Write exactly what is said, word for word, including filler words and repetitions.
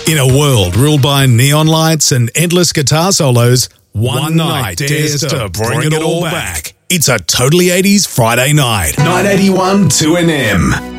In a world ruled by neon lights and endless guitar solos, one, one night dares to bring it all back. It's a Totally eighties Friday night. nine eighty-one two N M.